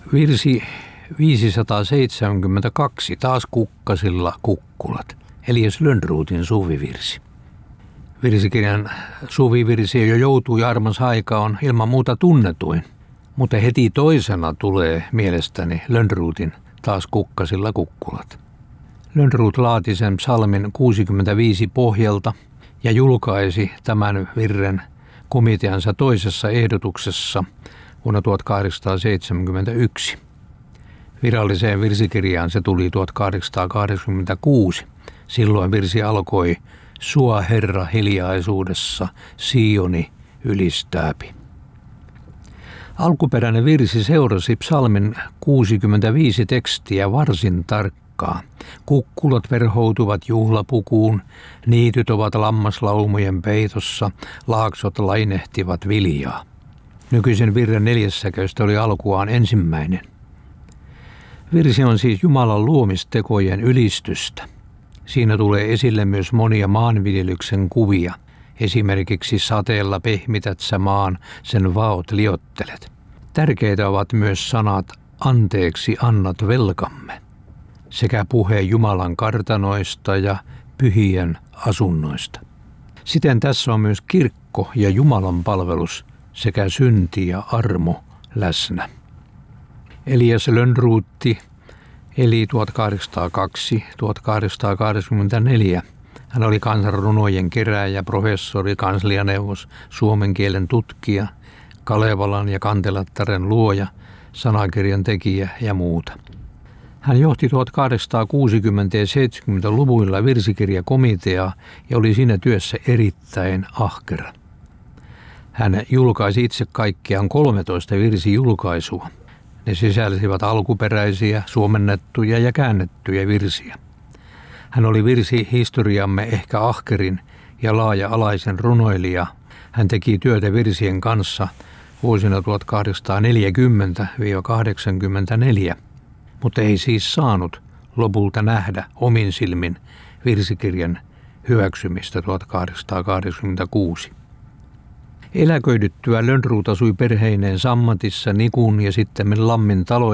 Virsi 572, taas kukkasilla kukkulat, Elias Lönnrotin suvivirsi. Virsikirjan suvivirsi jo joutui armas aika on ilman muuta tunnetuin, mutta heti toisena tulee mielestäni Lönnrotin taas kukkasilla kukkulat. Lönnrot laati sen psalmin 65 pohjalta ja julkaisi tämän virren komiteansa toisessa ehdotuksessa vuonna 1871. Viralliseen virsikirjaan se tuli 1886. Silloin virsi alkoi: "Sua Herra hiljaisuudessa, Sioni ylistääpi." Alkuperäinen virsi seurasi psalmin 65 tekstiä varsin tarkkaan. Kukkulat verhoutuvat juhlapukuun, niityt ovat lammaslaumojen peitossa, laaksot lainehtivat viljaa. Nykyisen virren 4 säkeistä oli alkuaan ensimmäinen. Virsi on siis Jumalan luomistekojen ylistystä. Siinä tulee esille myös monia maanviljelyksen kuvia. Esimerkiksi sateella pehmität sä maan, sen vaot liottelet. Tärkeitä ovat myös sanat "anteeksi annat velkamme" sekä puhe Jumalan kartanoista ja pyhien asunnoista. Siten tässä on myös kirkko ja Jumalan palvelus sekä synti ja armo läsnä. Elias Lönnrot eli 1802-1884. Hän oli kansanrunojen kerääjä, professori, kanslianeuvos, suomen kielen tutkija, Kalevalan ja Kantelattaren luoja, sanakirjan tekijä ja muuta. Hän johti 1860- ja 70-luvuilla virsikirjakomiteaa ja oli siinä työssä erittäin ahkera. Hän julkaisi itse kaikkiaan 13 virsijulkaisua. Ne sisälsivät alkuperäisiä, suomennettuja ja käännettyjä virsiä. Hän oli virsihistoriamme ehkä ahkerin ja laaja-alaisen runoilija. Hän teki työtä virsien kanssa vuosina 1840–84, mutta ei siis saanut lopulta nähdä omin silmin virsikirjan hyväksymistä 1886. Eläköidyttyä Lönnrot asui perheineen Sammatissa, Nikun ja sittemmin Lammin taloissa.